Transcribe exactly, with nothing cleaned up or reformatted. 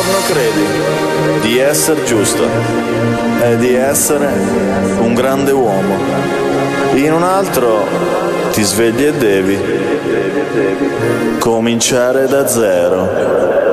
giorno credi di essere giusto e di essere un grande uomo, in un altro ti svegli e devi cominciare da zero.